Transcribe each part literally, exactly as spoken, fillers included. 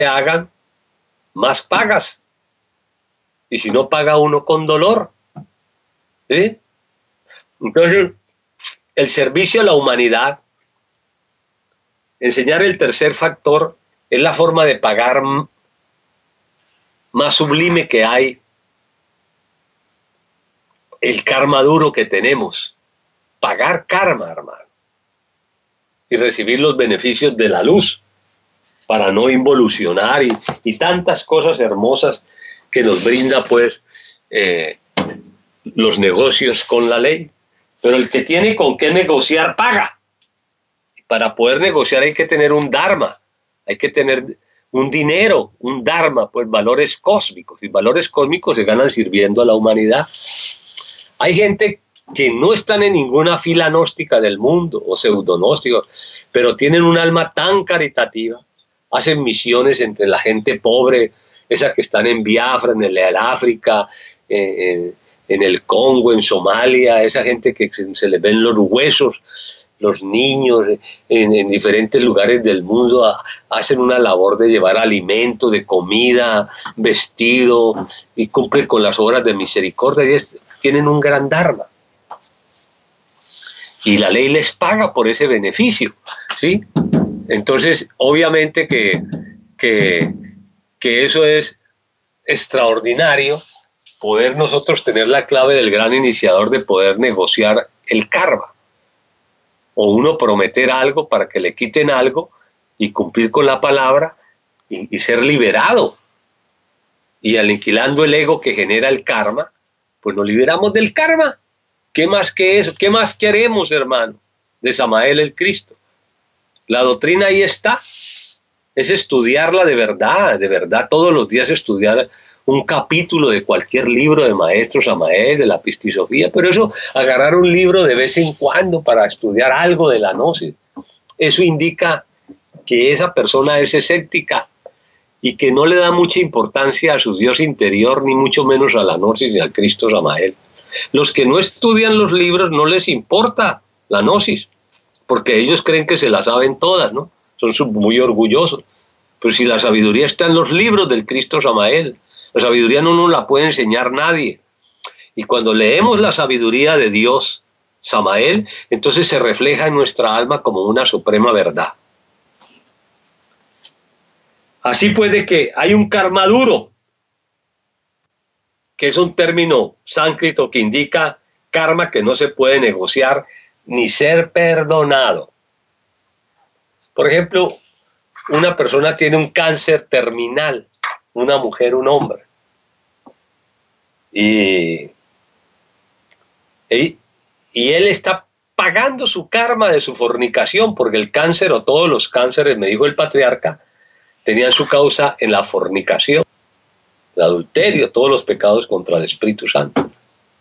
hagan, más pagas. Y si no paga uno con dolor, ¿sí? Entonces, el servicio a la humanidad, enseñar el tercer factor, es la forma de pagar más sublime que hay, el karma duro que tenemos. Pagar karma, hermano, y recibir los beneficios de la luz para no involucionar y, y tantas cosas hermosas que nos brinda pues eh, los negocios con la ley. Pero el que tiene con qué negociar paga. Para poder negociar hay que tener un dharma, hay que tener un dinero, un dharma, pues valores cósmicos, y valores cósmicos se ganan sirviendo a la humanidad. Hay gente que no están en ninguna fila gnóstica del mundo o pseudonósticos, pero tienen un alma tan caritativa, hacen misiones entre la gente pobre, esa que están en Biafra, en el, el África, en, en el Congo, en Somalia, esa gente que se, se les ven los huesos, los niños en, en diferentes lugares del mundo a, hacen una labor de llevar alimento, de comida, vestido, y cumplen con las obras de misericordia, y es, tienen un gran dharma. Y la ley les paga por ese beneficio, ¿sí? Entonces, obviamente que, que, que eso es extraordinario, poder nosotros tener la clave del gran iniciador de poder negociar el karma. O uno prometer algo para que le quiten algo y cumplir con la palabra y, y ser liberado. Y aniquilando el ego que genera el karma, pues nos liberamos del karma. ¿Qué más que eso? ¿Qué más queremos, hermano? De Samael el Cristo. La doctrina ahí está. Es estudiarla de verdad, de verdad, todos los días estudiar un capítulo de cualquier libro de Maestro Samael, de la Pistisofía, pero eso, agarrar un libro de vez en cuando para estudiar algo de la gnosis, eso indica que esa persona es escéptica y que no le da mucha importancia a su Dios interior, ni mucho menos a la gnosis ni al Cristo Samael. Los que no estudian los libros no les importa la gnosis, porque ellos creen que se la saben todas, ¿no? Son muy orgullosos. Pero si la sabiduría está en los libros del Cristo Samael, la sabiduría no nos la puede enseñar nadie. Y cuando leemos la sabiduría de Dios, Samael, entonces se refleja en nuestra alma como una suprema verdad. Así pues, de que hay un karma duro, que es un término sánscrito que indica karma que no se puede negociar ni ser perdonado. Por ejemplo, una persona tiene un cáncer terminal, una mujer, un hombre, y, y, y él está pagando su karma de su fornicación, porque el cáncer o todos los cánceres, me dijo el patriarca, tenían su causa en la fornicación, el adulterio, todos los pecados contra el Espíritu Santo.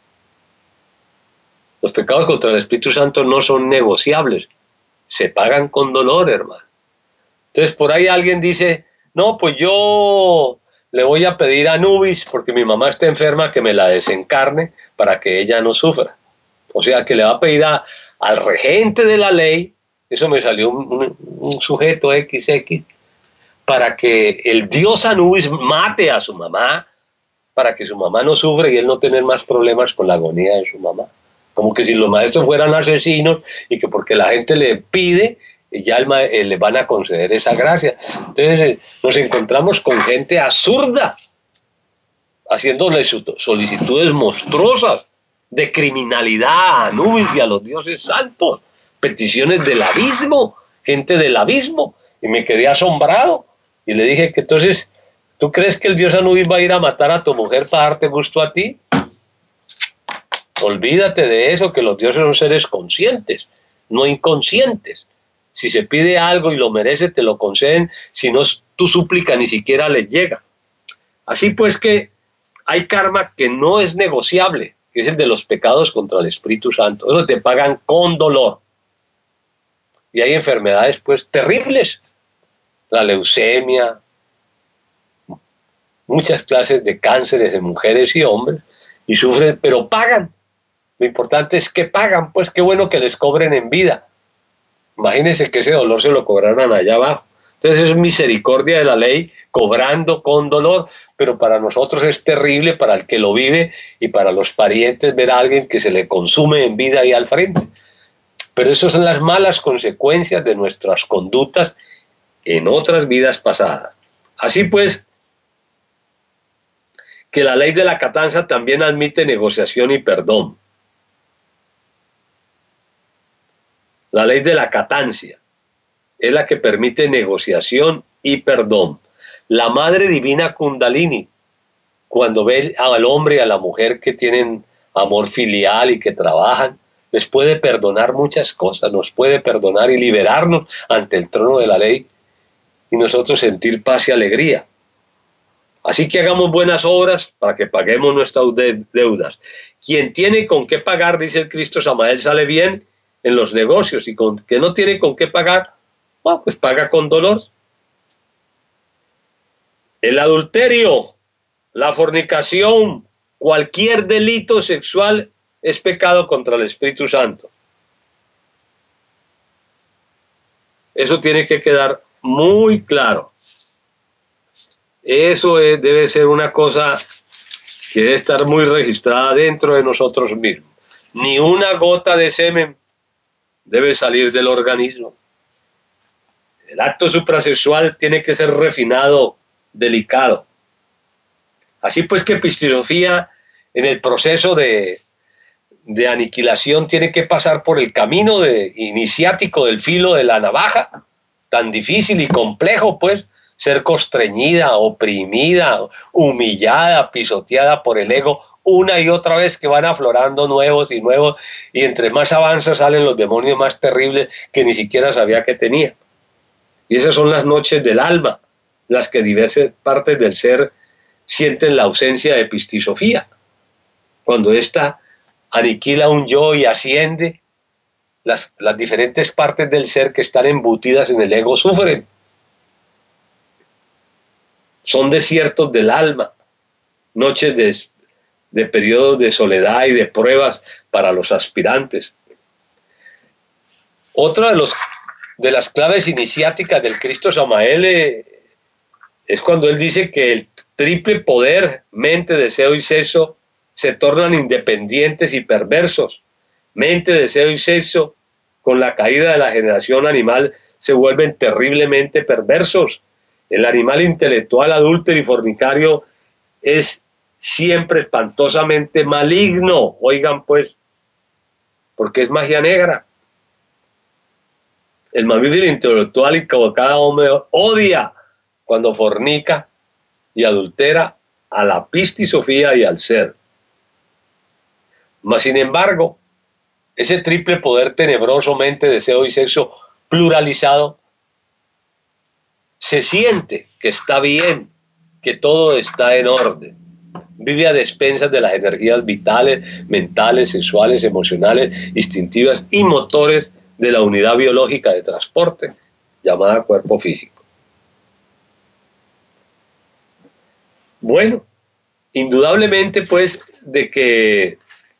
Los pecados contra el Espíritu Santo no son negociables, se pagan con dolor, hermano. Entonces por ahí alguien dice, no, pues yo le voy a pedir a Anubis, porque mi mamá está enferma, que me la desencarne para que ella no sufra. O sea, que le va a pedir a, al regente de la ley, eso me salió un, un, un sujeto equis equis, para que el dios Anubis mate a su mamá, para que su mamá no sufra y él no tener más problemas con la agonía de su mamá. Como que si los maestros fueran asesinos y que porque la gente le pide, ya el, eh, le van a conceder esa gracia. Entonces eh, nos encontramos con gente absurda, haciéndole solicitudes monstruosas de criminalidad a Anubis y a los dioses santos, peticiones del abismo, gente del abismo, y me quedé asombrado y le dije que entonces, ¿tú crees que el dios Anubis va a ir a matar a tu mujer para darte gusto a ti? Olvídate de eso, que los dioses son seres conscientes, no inconscientes. Si se pide algo y lo mereces, te lo conceden, si no, tu súplica ni siquiera les llega. Así pues que hay karma que no es negociable, que es el de los pecados contra el Espíritu Santo. Eso te pagan con dolor. Y hay enfermedades pues terribles, la leucemia, muchas clases de cánceres en mujeres y hombres, y sufren, pero pagan. Lo importante es que pagan, pues qué bueno que les cobren en vida. Imagínense que ese dolor se lo cobraran allá abajo. Entonces es misericordia de la ley cobrando con dolor, pero para nosotros es terrible, para el que lo vive y para los parientes, ver a alguien que se le consume en vida ahí al frente. Pero esas son las malas consecuencias de nuestras conductas en otras vidas pasadas. Así pues, que la ley de la catanza también admite negociación y perdón. La ley de la catancia es la que permite negociación y perdón. La Madre Divina Kundalini, cuando ve al hombre y a la mujer que tienen amor filial y que trabajan, les puede perdonar muchas cosas, nos puede perdonar y liberarnos ante el trono de la ley y nosotros sentir paz y alegría. Así que hagamos buenas obras para que paguemos nuestras deudas. Quien tiene con qué pagar, dice el Cristo Samael, sale bien en los negocios, y con que no tiene con qué pagar, bueno, pues paga con dolor. El adulterio, la fornicación, cualquier delito sexual es pecado contra el Espíritu Santo. Eso tiene que quedar muy claro. Eso es, debe ser una cosa que debe estar muy registrada dentro de nosotros mismos. Ni una gota de semen debe salir del organismo. El acto suprasexual tiene que ser refinado, delicado. Así pues que epistemología en el proceso de, de aniquilación tiene que pasar por el camino de, iniciático del filo de la navaja, tan difícil y complejo, pues, ser constreñida, oprimida, humillada, pisoteada por el ego una y otra vez, que van aflorando nuevos y nuevos, y entre más avanza salen los demonios más terribles que ni siquiera sabía que tenía. Y esas son las noches del alma, las que diversas partes del ser sienten la ausencia de epistisofía. Cuando ésta aniquila un yo y asciende, las, las diferentes partes del ser que están embutidas en el ego sufren. Son desiertos del alma, noches de, de periodos de soledad y de pruebas para los aspirantes. Otra de, los, de las claves iniciáticas del Cristo Samael eh, es cuando él dice que el triple poder, mente, deseo y sexo, se tornan independientes y perversos. Mente, deseo y sexo, con la caída de la generación animal, se vuelven terriblemente perversos. El animal intelectual, adúltero y fornicario es siempre espantosamente maligno. Oigan pues, porque es magia negra. El mamífero intelectual y cada hombre odia cuando fornica y adultera a la pistisofía y al ser. Mas sin embargo, ese triple poder tenebroso, mente, deseo y sexo pluralizado, se siente que está bien, que todo está en orden. Vive a despensas de las energías vitales, mentales, sexuales, emocionales, instintivas y motores de la unidad biológica de transporte, llamada cuerpo físico. Bueno, indudablemente pues de que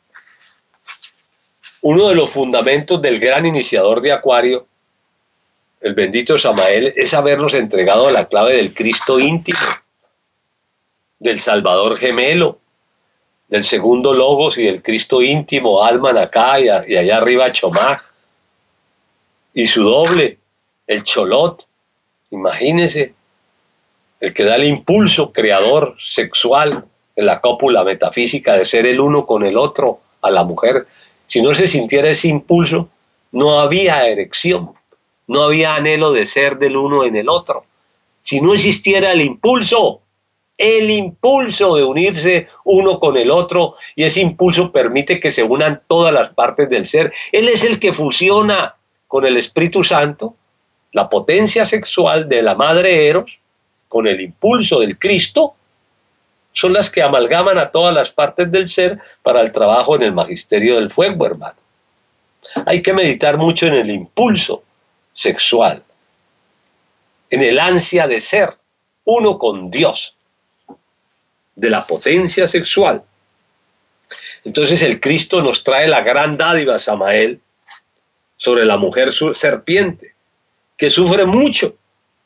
uno de los fundamentos del gran iniciador de Acuario, el bendito Samael, es habernos entregado la clave del Cristo íntimo, del Salvador gemelo, del segundo Logos y del Cristo íntimo, Alman acá y, y allá arriba Chomá, y su doble, el Cholot, imagínense, el que da el impulso creador sexual en la cópula metafísica de ser el uno con el otro a la mujer. Si no se sintiera ese impulso, no había erección. No había anhelo de ser del uno en el otro. Si no existiera el impulso, el impulso de unirse uno con el otro, y ese impulso permite que se unan todas las partes del ser. Él es el que fusiona con el Espíritu Santo la potencia sexual de la madre Eros con el impulso del Cristo. Son las que amalgaman a todas las partes del ser para el trabajo en el magisterio del fuego, hermano. Hay que meditar mucho en el impulso sexual, en el ansia de ser uno con Dios, de la potencia sexual. Entonces el Cristo nos trae la gran dádiva, Samael, sobre la mujer serpiente, que sufre mucho,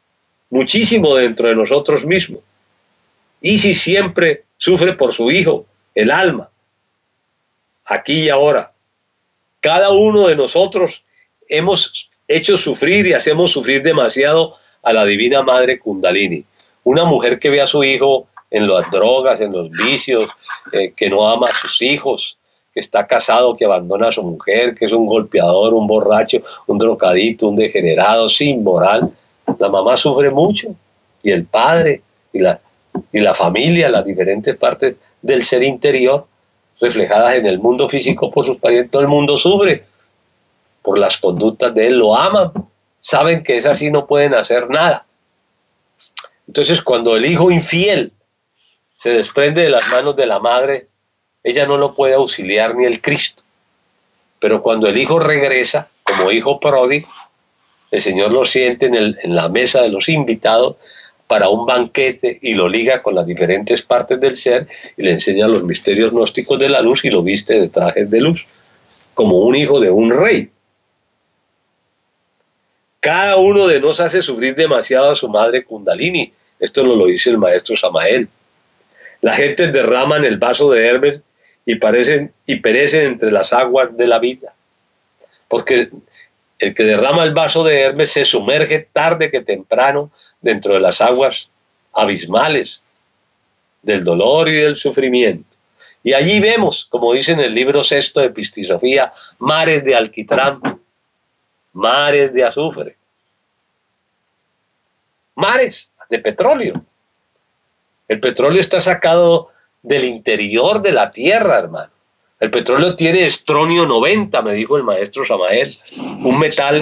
muchísimo dentro de nosotros mismos. Isis siempre sufre por su hijo, el alma, aquí y ahora. Cada uno de nosotros hemos hecho sufrir y hacemos sufrir demasiado a la Divina Madre Kundalini. Una mujer que ve a su hijo en las drogas, en los vicios, eh, que no ama a sus hijos, que está casado, que abandona a su mujer, que es un golpeador, un borracho, un drogadito, un degenerado, sin moral. La mamá sufre mucho, y el padre, y la, y la familia, las diferentes partes del ser interior, reflejadas en el mundo físico por sus parientes. Todo el mundo sufre por las conductas de él, lo aman, saben que es así, no pueden hacer nada. Entonces, cuando el hijo infiel se desprende de las manos de la madre, ella no lo puede auxiliar ni el Cristo. Pero cuando el hijo regresa, como hijo pródigo, el Señor lo siente en, el, en la mesa de los invitados para un banquete y lo liga con las diferentes partes del ser y le enseña los misterios gnósticos de la luz y lo viste de trajes de luz, como un hijo de un rey. Cada uno de nos hace sufrir demasiado a su madre Kundalini. Esto nos lo dice el maestro Samael. La gente derraman el vaso de Hermes y, parecen, y perecen entre las aguas de la vida. Porque el que derrama el vaso de Hermes se sumerge tarde que temprano dentro de las aguas abismales del dolor y del sufrimiento. Y allí vemos, como dice en el libro sexto de Epistisofía, mares de alquitrán, mares de azufre, mares de petróleo. El petróleo está sacado del interior de la tierra, hermano. El petróleo tiene estronio noventa, me dijo el maestro Samael, un metal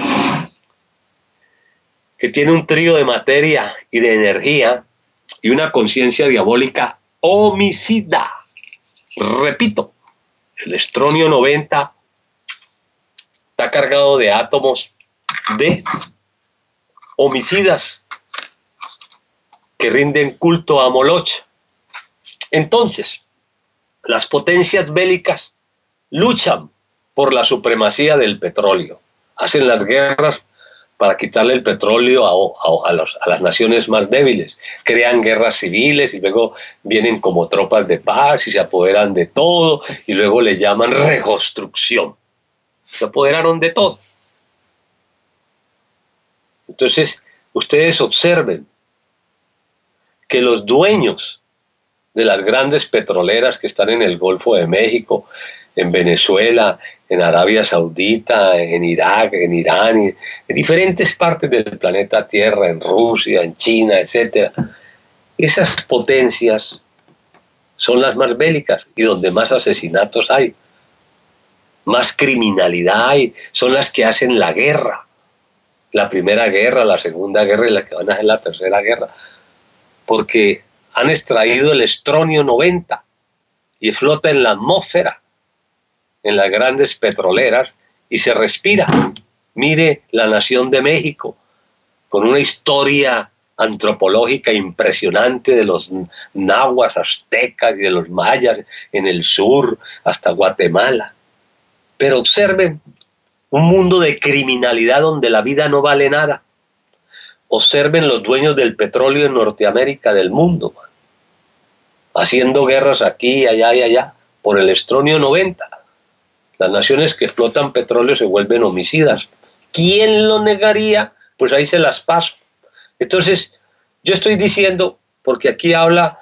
que tiene un trío de materia y de energía y una conciencia diabólica homicida. Repito, el estronio noventa está cargado de átomos de homicidas que rinden culto a Moloch. Entonces, las potencias bélicas luchan por la supremacía del petróleo. Hacen las guerras para quitarle el petróleo a, a, a, los, a las naciones más débiles. Crean guerras civiles y luego vienen como tropas de paz y se apoderan de todo y luego le llaman reconstrucción. Se apoderaron de todo. Entonces, ustedes observen que los dueños de las grandes petroleras que están en el Golfo de México, en Venezuela, en Arabia Saudita, en Irak, en Irán, en diferentes partes del planeta Tierra, en Rusia, en China, etcétera. Esas potencias son las más bélicas y donde más asesinatos hay, más criminalidad hay, son las que hacen la guerra. La primera guerra, la segunda guerra y la que van a hacer la tercera guerra. Porque han extraído el estronio noventa y flota en la atmósfera, en las grandes petroleras, y se respira. Mire la nación de México, con una historia antropológica impresionante de los nahuas, aztecas y de los mayas en el sur hasta Guatemala. Pero observen un mundo de criminalidad donde la vida no vale nada. Observen los dueños del petróleo en Norteamérica, del mundo, haciendo guerras aquí, allá y allá, por el estronio noventa. Las naciones que explotan petróleo se vuelven homicidas. ¿Quién lo negaría? Pues ahí se las paso. Entonces, yo estoy diciendo, porque aquí habla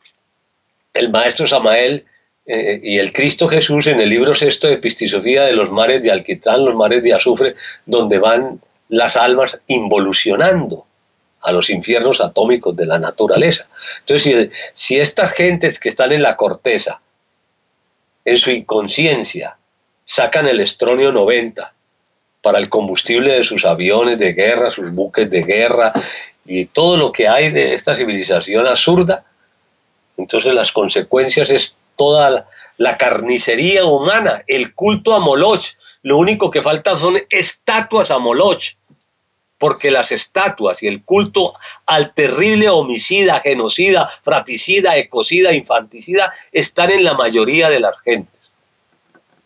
el maestro Samael eh, y el Cristo Jesús en el libro sexto de Epistisofía de los mares de alquitrán, los mares de azufre, donde van las almas involucionando a los infiernos atómicos de la naturaleza. Entonces, si, si estas gentes que están en la corteza, en su inconsciencia, sacan el estronio noventa para el combustible de sus aviones de guerra, sus buques de guerra y todo lo que hay de esta civilización absurda, entonces las consecuencias es toda la, la carnicería humana, el culto a Moloch. Lo único que falta son estatuas a Moloch, porque las estatuas y el culto al terrible homicida, genocida, fratricida, ecocida, infanticida están en la mayoría de las gentes.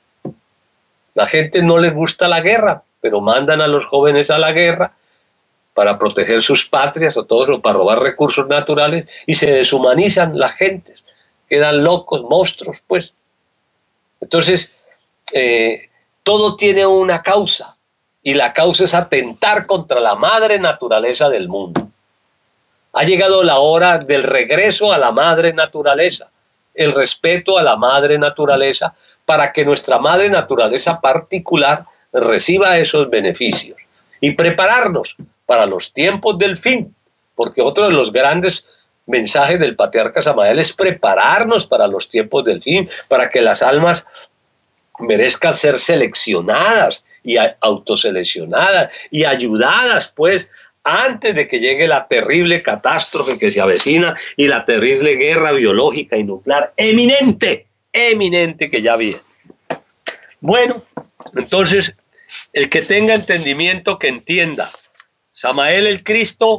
La gente no les gusta la guerra, pero mandan a los jóvenes a la guerra para proteger sus patrias o todo eso, para robar recursos naturales, y se deshumanizan las gentes, quedan locos, monstruos, pues. Entonces, eh, todo tiene una causa, y la causa es atentar contra la madre naturaleza del mundo. Ha llegado la hora del regreso a la madre naturaleza, el respeto a la madre naturaleza, para que nuestra madre naturaleza particular reciba esos beneficios, y prepararnos para los tiempos del fin, porque otro de los grandes mensajes del patriarca Samael es prepararnos para los tiempos del fin, para que las almas merezcan ser seleccionadas y autoseleccionadas y ayudadas, pues, antes de que llegue la terrible catástrofe que se avecina y la terrible guerra biológica y nuclear eminente, eminente que ya viene. Bueno, entonces, el que tenga entendimiento, que entienda. Samael el Cristo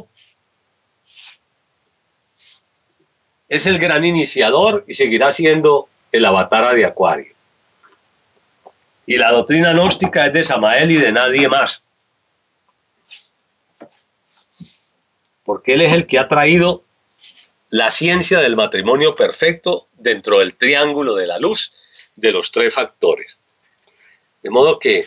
es el gran iniciador y seguirá siendo el avatar de Acuario. Y la doctrina gnóstica es de Samael y de nadie más. Porque él es el que ha traído la ciencia del matrimonio perfecto dentro del triángulo de la luz de los tres factores. De modo que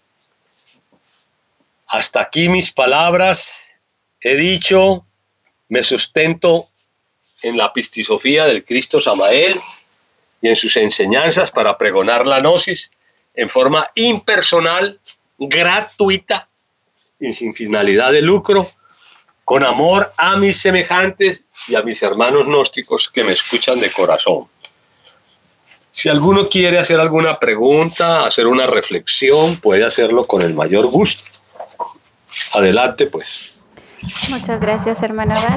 hasta aquí mis palabras, he dicho, me sustento en la pistisofía del Cristo Samael y en sus enseñanzas para pregonar la gnosis en forma impersonal, gratuita y sin finalidad de lucro, con amor a mis semejantes y a mis hermanos gnósticos que me escuchan de corazón. Si alguno quiere hacer alguna pregunta, hacer una reflexión, puede hacerlo con el mayor gusto. Adelante, pues. Muchas gracias, hermano Abad.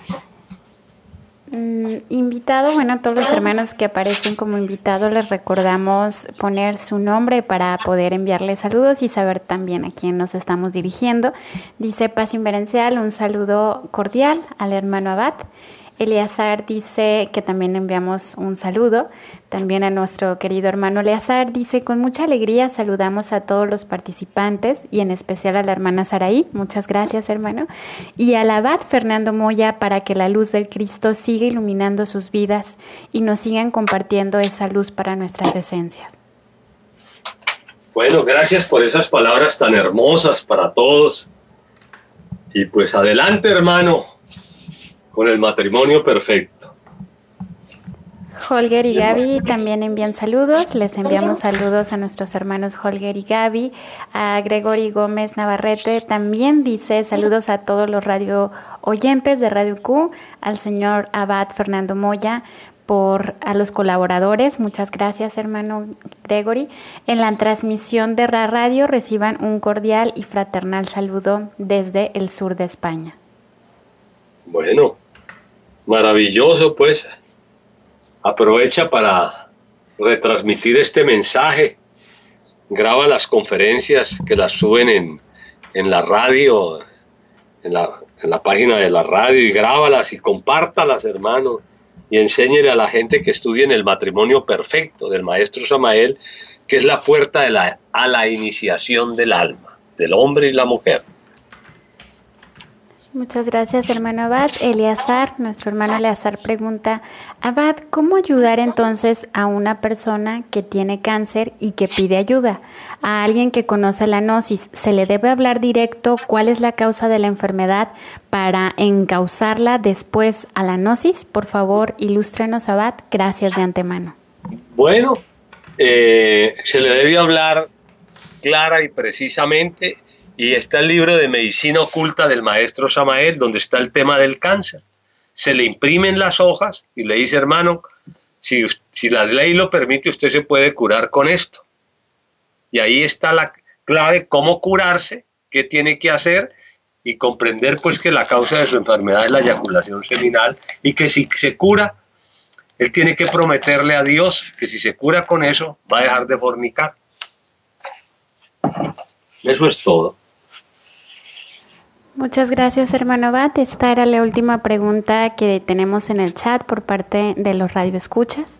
Mm, invitado, bueno, a todos los hermanos que aparecen como invitados les recordamos poner su nombre para poder enviarles saludos y saber también a quién nos estamos dirigiendo. Dice Paz Inverencial, un saludo cordial al hermano Abad. Eleazar dice que también enviamos un saludo. También a nuestro querido hermano Eleazar dice, con mucha alegría saludamos a todos los participantes y en especial a la hermana Saraí. Muchas gracias, hermano. Y al abad Fernando Moya, para que la luz del Cristo siga iluminando sus vidas y nos sigan compartiendo esa luz para nuestras esencias. Bueno, gracias por esas palabras tan hermosas para todos. Y pues adelante, hermano, con el matrimonio perfecto. Holger y Gaby también envían saludos. Les enviamos saludos a nuestros hermanos Holger y Gaby. A Gregory Gómez Navarrete también dice saludos a todos los radio oyentes de Radio Q, al señor Abad Fernando Moya, por a los colaboradores. Muchas gracias, hermano Gregory. En la transmisión de la radio reciban un cordial y fraternal saludo desde el sur de España. Bueno, maravilloso, pues. Aprovecha para retransmitir este mensaje. Graba las conferencias que las suben en, en la radio, en la, en la página de la radio, y grábalas y compártalas, hermano. Y enséñele a la gente que estudien el matrimonio perfecto del maestro Samael, que es la puerta de la, a la iniciación del alma, del hombre y la mujer. Muchas gracias, hermano Abad. Eleazar, nuestro hermano Eleazar pregunta, Abad, ¿cómo ayudar entonces a una persona que tiene cáncer y que pide ayuda? A alguien que conoce la gnosis, ¿se le debe hablar directo cuál es la causa de la enfermedad para encauzarla después a la gnosis? Por favor, ilústrenos, Abad. Gracias de antemano. Bueno, eh, se le debe hablar clara y precisamente. Y está el libro de Medicina Oculta del maestro Samael, donde está el tema del cáncer. Se le imprimen las hojas y le dice, hermano, si, si la ley lo permite, usted se puede curar con esto. Y ahí está la clave, cómo curarse, qué tiene que hacer y comprender pues que la causa de su enfermedad es la eyaculación seminal y que si se cura, él tiene que prometerle a Dios que si se cura con eso, va a dejar de fornicar. Eso es todo. Muchas gracias, hermano Abad. Esta era la última pregunta que tenemos en el chat por parte de los radioescuchas.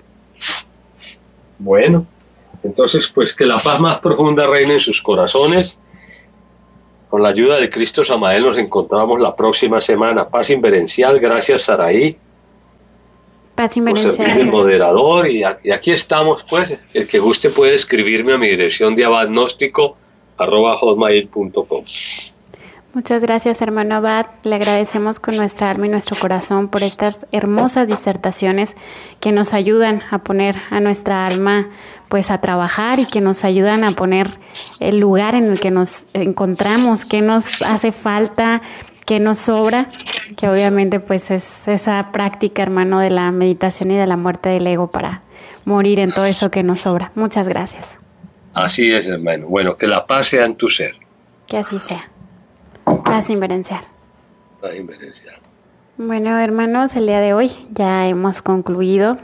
Bueno, entonces pues que la paz más profunda reine en sus corazones Con la ayuda de Cristo Samael nos encontramos la próxima semana. Paz inverencial, gracias Saraí. Paz inverencial. Por servir de moderador y, y aquí estamos, pues. El que guste puede escribirme a mi dirección de abadgnóstico arroba hotmail punto com. Muchas gracias, hermano Abad. Le agradecemos con nuestra alma y nuestro corazón por estas hermosas disertaciones que nos ayudan a poner a nuestra alma pues a trabajar y que nos ayudan a poner el lugar en el que nos encontramos, qué nos hace falta, qué nos sobra, que obviamente pues es esa práctica, hermano, de la meditación y de la muerte del ego para morir en todo eso que nos sobra. Muchas gracias. Así es, hermano. Bueno, que la paz sea en tu ser. Que así sea. Paz inverencial. Paz inverencial. Bueno, hermanos, el día de hoy ya hemos concluido.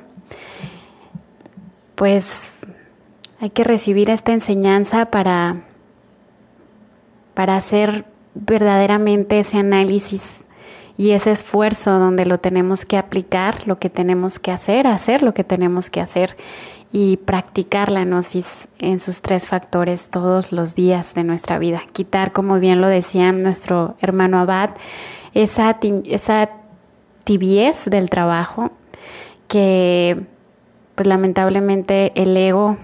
Pues hay que recibir esta enseñanza para, para hacer verdaderamente ese análisis y ese esfuerzo donde lo tenemos que aplicar, lo que tenemos que hacer, hacer lo que tenemos que hacer y practicar la gnosis en sus tres factores todos los días de nuestra vida. Quitar, como bien lo decía nuestro hermano Abad, esa, esa tibiez del trabajo que pues lamentablemente el ego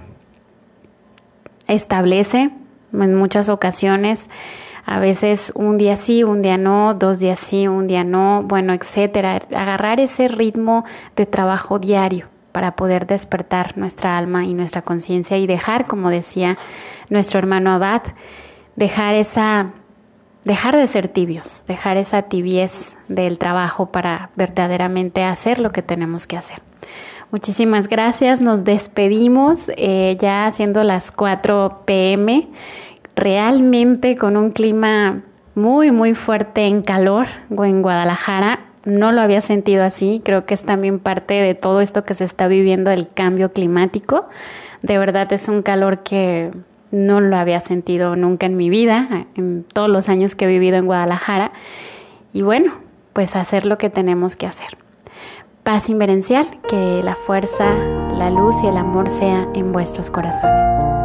establece en muchas ocasiones, a veces un día sí, un día no, dos días sí, un día no, bueno, etcétera. Agarrar ese ritmo de trabajo diario para poder despertar nuestra alma y nuestra conciencia y dejar, como decía nuestro hermano Abad, dejar esa, dejar de ser tibios, dejar esa tibiez del trabajo para verdaderamente hacer lo que tenemos que hacer. Muchísimas gracias, nos despedimos eh, ya siendo las cuatro pe eme, realmente con un clima muy muy fuerte en calor en Guadalajara. No lo había sentido así, creo que es también parte de todo esto que se está viviendo, el cambio climático. De verdad es un calor que no lo había sentido nunca en mi vida, en todos los años que he vivido en Guadalajara. Y bueno, pues hacer lo que tenemos que hacer. Paz inverencial, que la fuerza, la luz y el amor sea en vuestros corazones.